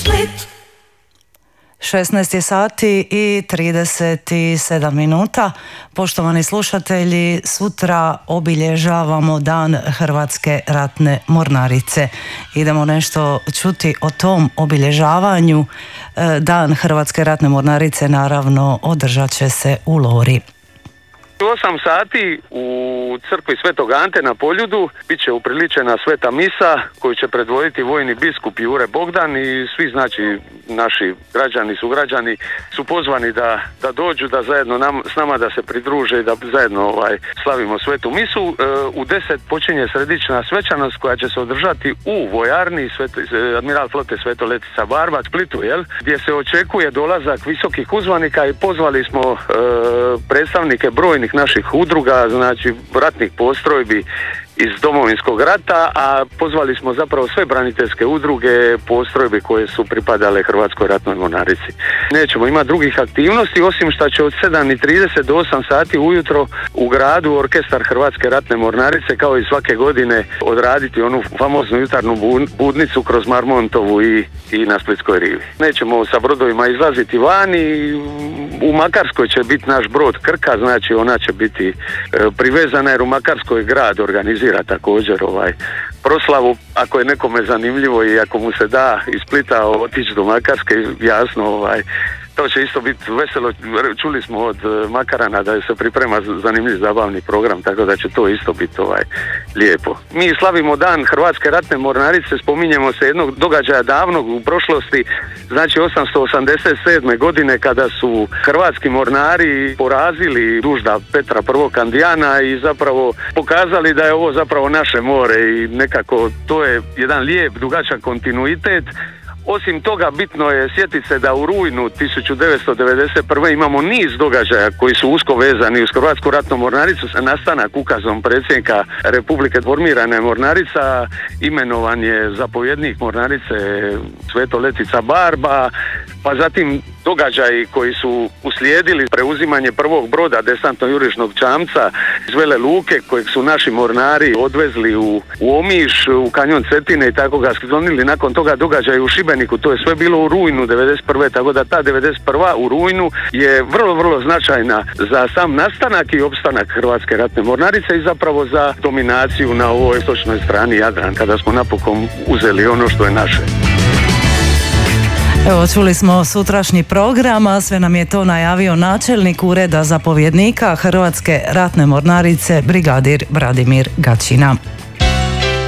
16 je sati i 37 minuta. Poštovani slušatelji, sutra obilježavamo Dan Hrvatske ratne mornarice. Idemo nešto čuti o tom obilježavanju. Dan Hrvatske ratne mornarice naravno održat će se u Lori. U 8 sati u crkvi Svetog Ante na Poljudu bit će upriličena sveta misa koju će predvoditi vojni biskup Jure Bogdan i svi znači naši građani, sugrađani su pozvani da dođu, da zajedno s nama da se pridruže i da zajedno slavimo svetu misu. U 10 počinje središnja svečanost koja će se održati u vojarni Admiral flote Sveto Letica Barba, Splitu, gdje se očekuje dolazak visokih uzvanika i pozvali smo predstavnike brojnih naših udruga, znači ratnih postrojbi iz Domovinskog rata, a pozvali smo zapravo sve braniteljske udruge, postrojbe koje su pripadale Hrvatskoj ratnoj mornarici. Nećemo imati drugih aktivnosti, osim što će od 7:30 do 8 sati ujutro u gradu orkestar Hrvatske ratne mornarice kao i svake godine odraditi onu famoznu jutarnju budnicu kroz Marmontovu i na Splitskoj rivi. Nećemo sa brodovima izlaziti van i u Makarskoj će biti naš brod Krka, znači ona će biti privezana jer u Makarskoj grad organizira također proslavu. Ako je nekome zanimljivo i ako mu se da iz Splita otići do Makarske, jasno to će isto biti veselo. Čuli smo od Makarana da se priprema zanimljiv zabavni program, tako da će to isto biti lijepo. Mi slavimo Dan Hrvatske ratne mornarice, spominjemo se jednog događaja davnog u prošlosti, znači 887. godine kada su hrvatski mornari porazili dužda Petra I. Kandijana i zapravo pokazali da je ovo zapravo naše more i nekako to je jedan lijep, dugačak kontinuitet. Osim toga, bitno je sjetiti se da u rujnu 1991. imamo niz događaja koji su usko vezani uz Hrvatsku ratnu mornaricu. Nastanak ukazom predsjednika Republike formirana je mornarica, imenovan je zapovjednik mornarice Sveto Letica Barba, pa zatim događaji koji su uslijedili preuzimanje prvog broda desantno-jurišnog čamca iz Vele Luke kojeg su naši mornari odvezli u Omiš, u kanjon Cetine i tako ga sklonili. Nakon toga događaj u Šibeniku, to je sve bilo u rujnu 1991. Tako da ta 1991. u rujnu je vrlo, vrlo značajna za sam nastanak i opstanak Hrvatske ratne mornarice i zapravo za dominaciju na ovoj istočnoj strani Jadran, kada smo napokon uzeli ono što je naše. Evo, čuli smo sutrašnji program, a sve nam je to najavio načelnik Ureda zapovjednika Hrvatske ratne mornarice brigadir Bradimir Gaćina.